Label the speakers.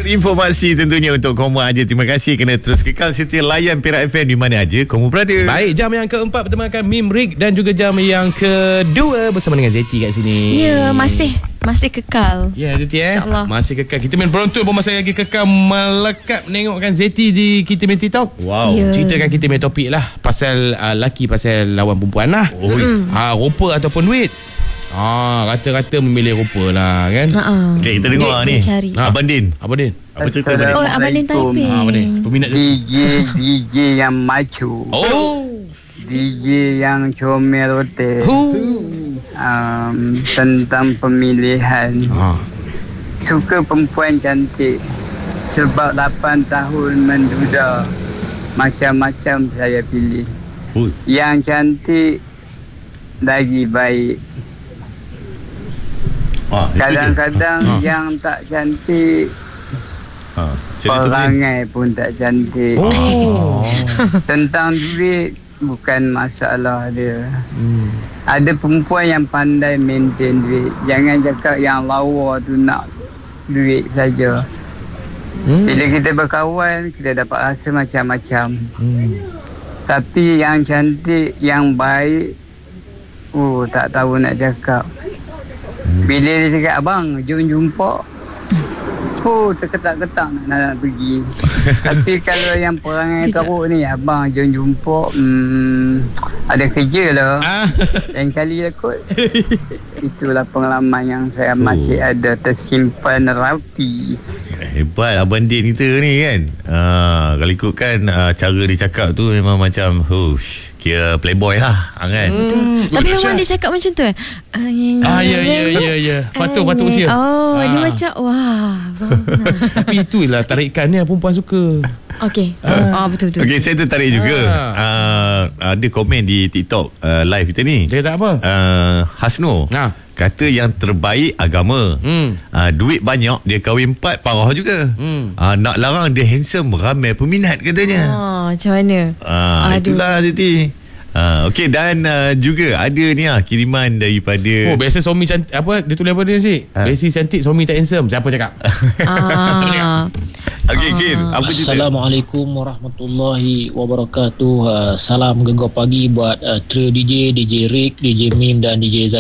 Speaker 1: informasi tentunya untuk kamu aja. Terima kasih kerana terus kekal setia layan Perak FM di mana aja kamu berada.
Speaker 2: Baik, jam yang keempat bertemankan Mim Rig dan juga jam yang kedua bersama dengan Zeti kat sini.
Speaker 3: Ya, masih kekal.
Speaker 2: Ya, Zeti
Speaker 3: InsyaAllah.
Speaker 2: masih kekal. Kita main berontok pun masih lagi kekal melekat menengokkan Zeti di kita main TikTok.
Speaker 1: Wow.
Speaker 3: Ya.
Speaker 2: Ceritakan kita main topik lah pasal laki pasal lawan perempuan lah. Rupa ataupun duit. Kata-kata memilih rupa lah kan.
Speaker 1: Okay, kita dengar ni.
Speaker 3: Cari.
Speaker 1: Abang Din.
Speaker 2: Apa Din?
Speaker 1: Apa cerita Abang Din?
Speaker 3: Oh, Abang Din typing.
Speaker 2: Apa Din? Peminat
Speaker 4: DJ yang macu, DJ yang comel hotel, tentang pemilihan. Suka perempuan cantik sebab 8 tahun menduda. Macam-macam saya pilih. Yang cantik lagi baik. Kadang-kadang yang tak cantik, perangai pun tak cantik. Tentang duit bukan masalah dia. Ada perempuan yang pandai maintain duit. Jangan cakap yang lawa tu nak duit saja. Bila kita berkawan, kita dapat rasa macam-macam. Tapi yang cantik, yang baik, tak tahu nak cakap. Bila dia cakap, abang, jom jumpa, terketak-ketak nak pergi. Tapi kalau yang perangai teruk ni, abang, jom jumpa, ada kerja lah. Lain kali lah kot. Itulah pengalaman yang saya masih ada tersimpan rapi.
Speaker 1: Hebat Abang Din kita ni kan. Kalau ikutkan cara dia cakap tu memang macam kira playboy lah kan.
Speaker 3: Tapi memang dia cakap macam tu
Speaker 2: Ya. Patut usia.
Speaker 3: Dia macam wah.
Speaker 2: Tapi itulah tarikannya perempuan suka.
Speaker 3: Okey. Betul-betul.
Speaker 1: Okey, saya tertarik juga. Ada komen di TikTok live kita ni.
Speaker 2: Dia kata apa?
Speaker 1: Hasno kata yang terbaik agama. Duit banyak, dia kahwin 4, parah juga. Nak larang dia handsome, ramai peminat katanya.
Speaker 3: Macam mana?
Speaker 1: Itulah Siti. Okey, dan juga ada ni kiriman daripada
Speaker 2: biasa suami cantik, apa dia tulis apa dia si? Biasa cantik suami tak handsome. Siapa cakap?
Speaker 1: Okey, Kin, apa cerita?
Speaker 5: Assalamualaikum warahmatullahi wabarakatuh. Salam gegar pagi buat Trio DJ, DJ Rick, DJ Mim dan DJ Zati.